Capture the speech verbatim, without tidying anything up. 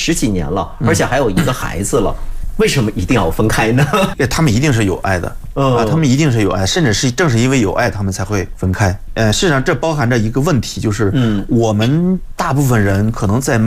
十几年了，而且还有一个孩子了。为什么一定要分开呢？ 他们一定是有爱的， 嗯、 啊，他们一定是有爱，甚至是正是因为有爱，他们才会分开。呃，事实上这包含着一个问题，就是，嗯，我们大部分人可能在